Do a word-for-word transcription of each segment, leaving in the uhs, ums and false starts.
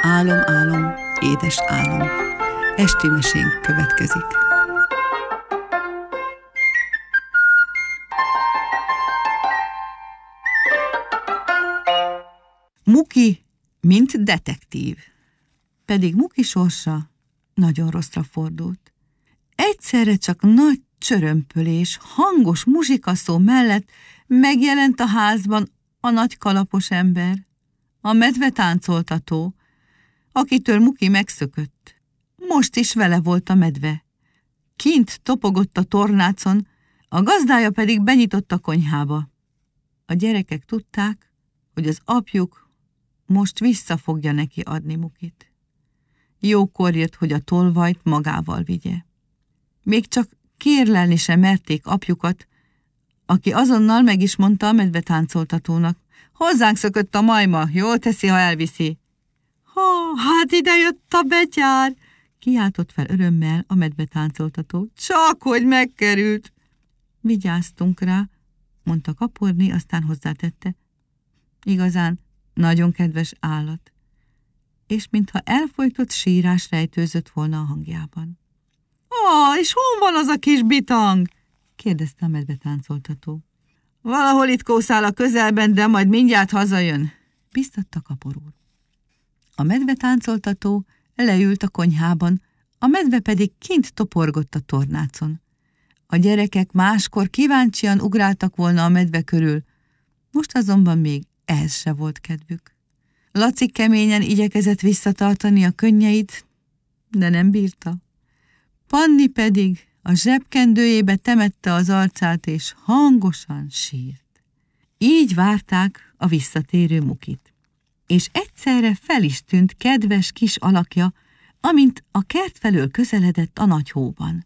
Álom, álom, édes álom. Esti mesénk következik. Muki, mint detektív. Pedig Muki sorsa nagyon rosszra fordult. Egyszerre csak nagy csörömpölés, hangos muzsikaszó mellett megjelent a házban a nagy kalapos ember, a medvetáncoltató, akitől Muki megszökött. Most is vele volt a medve. Kint topogott a tornácon, a gazdája pedig benyitott a konyhába. A gyerekek tudták, hogy az apjuk most vissza fogja neki adni Mukit. Jókor jött, hogy a tolvajt magával vigye. Még csak kérlelni sem merték apjukat, aki azonnal meg is mondta a medvetáncoltatónak: hozzánk szökött a majma, jól teszi, ha elviszi. Ha, hát ide jött a betyár, kiáltott fel örömmel a medvetáncoltató. Csak hogy megkerült. Vigyáztunk rá, mondta Kaporné, aztán hozzátette: igazán nagyon kedves állat. És mintha elfojtott sírás rejtőzött volna a hangjában. Ah, és hol van az a kis bitang? kérdezte a medvetáncoltató. Valahol itt kószál a közelben, de majd mindjárt hazajön, biztatta Kapor úr. A medvetáncoltató leült a konyhában, a medve pedig kint toporgott a tornácon. A gyerekek máskor kíváncsian ugráltak volna a medve körül, most azonban még ehhez se volt kedvük. Laci keményen igyekezett visszatartani a könnyeit, de nem bírta. Panni pedig a zsebkendőjébe temette az arcát, és hangosan sírt. Így várták a visszatérő Mukit. És egyszerre fel is tűnt kedves kis alakja, amint a kert felől közeledett a nagy hóban.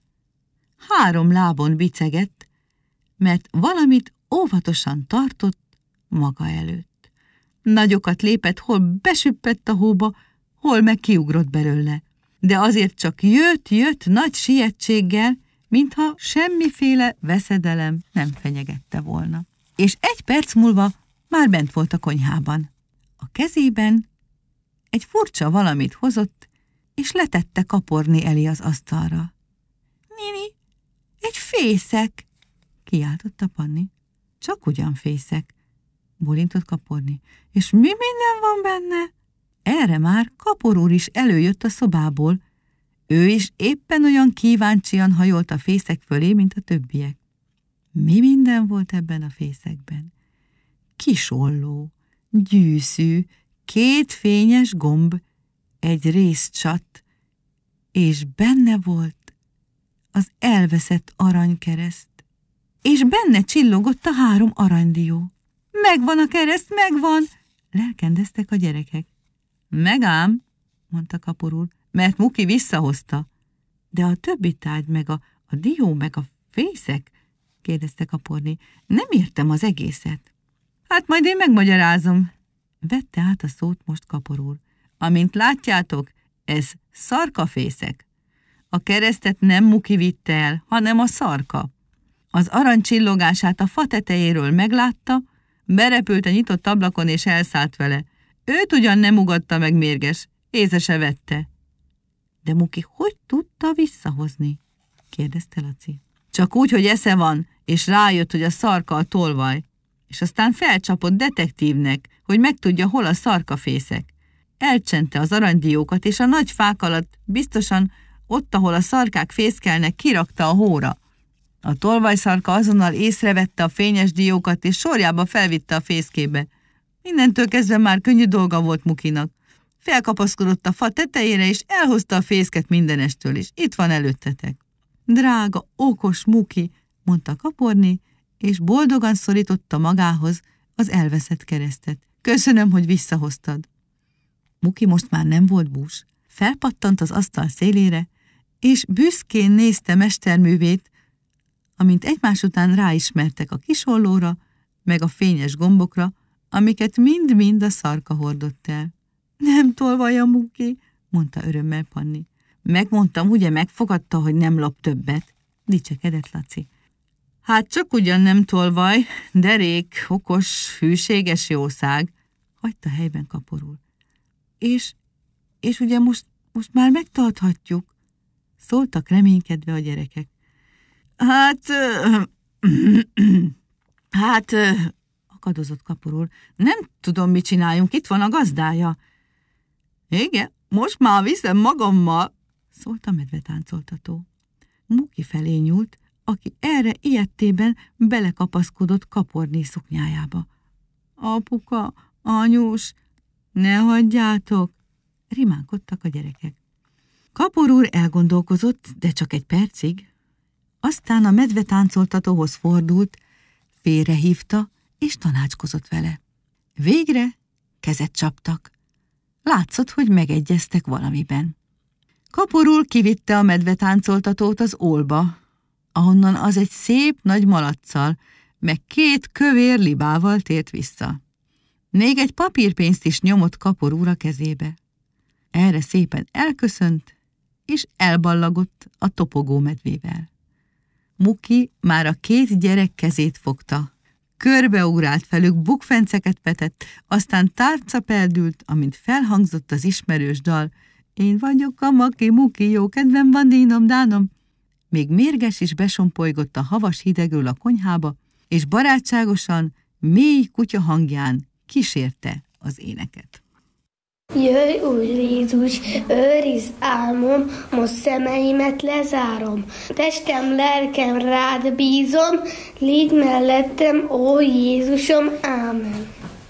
Három lábon bicegett, mert valamit óvatosan tartott maga előtt. Nagyokat lépett, hol besüppett a hóba, hol meg kiugrott belőle. De azért csak jött-jött nagy sietséggel, mintha semmiféle veszedelem nem fenyegette volna. És egy perc múlva már bent volt a konyhában. A kezében egy furcsa valamit hozott, és letette Kaporné elé az asztalra. Nini, egy fészek, kiáltotta Panni. Csak ugyan fészek, bólintott Kaporné. És mi minden van benne? Erre már Kapor úr is előjött a szobából. Ő is éppen olyan kíváncsian hajolt a fészek fölé, mint a többiek. Mi minden volt ebben a fészekben? Kisolló, gyűszű, két fényes gomb, egy részcsat, és benne volt az elveszett aranykereszt, és benne csillogott a három aranydió. Megvan a kereszt, megvan! Lelkendeztek a gyerekek. Megám, mondta Kapor úr, mert Muki visszahozta. De a többi tárgy, meg a, a dió, meg a fészek, kérdezte Kaporné. Nem értem az egészet. Hát majd én megmagyarázom, vette át a szót most Kapor úr. Amint látjátok, ez szarkafészek. A keresztet nem Muki vitte el, hanem a szarka. Az arany csillogását a fa tetejéről meglátta, berepült a nyitott ablakon és elszállt vele. Őt ugyan nem ugatta meg mérges, észre se vette. De Muki hogy tudta visszahozni? kérdezte Laci. Csak úgy, hogy esze van, és rájött, hogy a szarka a tolvaj, és aztán felcsapott detektívnek, hogy megtudja, hol a szarkafészek. Elcsente az aranydiókat, és a nagy fák alatt biztosan ott, ahol a szarkák fészkelnek, kirakta a hóra. A tolvajszarka azonnal észrevette a fényes diókat, és sorjába felvitte a fészkébe. Mindentől kezdve már könnyű dolga volt Mukinak. Felkapaszkodott a fa tetejére, és elhozta a fészket mindenestől, és itt van előttetek. Drága, okos Muki, mondta Kaporné, és boldogan szorította magához az elveszett keresztet. Köszönöm, hogy visszahoztad. Muki most már nem volt bús. Felpattant az asztal szélére, és büszkén nézte mesterművét, amint egymás után ráismertek a kisollóra, meg a fényes gombokra, amiket mind-mind a szarka hordott el. Nem tolvaj a Muki, mondta örömmel Panni. Megmondtam, ugye megfogadta, hogy nem lop többet, dicsekedett Laci. Hát csak ugyan nem tolvaj, derék, okos, hűséges jószág, hagyta helyben Kapor úr. És és ugye most, most már megtarthatjuk, szóltak reménykedve a gyerekek. Hát, hát, akadozott Kapor úr, nem tudom, mit csináljunk, itt van a gazdája. Igen, most már viszem magammal, szólt a medvetáncoltató. Muki felé nyúlt, aki erre ilyettében belekapaszkodott Kaporné szoknyájába. Apuka, anyus, ne hagyjátok, rimánkodtak a gyerekek. Kapor úr elgondolkozott, de csak egy percig. Aztán a medvetáncoltatóhoz fordult, félrehívta és tanácskozott vele. Végre kezet csaptak. Látszott, hogy megegyeztek valamiben. Kapor úr kivitte a medvetáncoltatót az ólba, ahonnan az egy szép nagy malacccal, meg két kövér libával tért vissza. Még egy papírpénzt is nyomott Kapor úr a kezébe. Erre szépen elköszönt, és elballagott a topogó medvével. Muki már a két gyerek kezét fogta, körbeugrált felük, bukfenceket vetett, aztán tárca peldült, amint felhangzott az ismerős dal. Én vagyok a Maki Muki, jó kedvem van, dínom, dánom. Még mérges is besompolygott a havas hidegről a konyhába, és barátságosan, mély kutya hangján kísérte az éneket. Jöjj, Úr Jézus, őrizd álmom, most szemeimet lezárom. Testem, lelkem rád bízom, légy mellettem, ó Jézusom, ámen.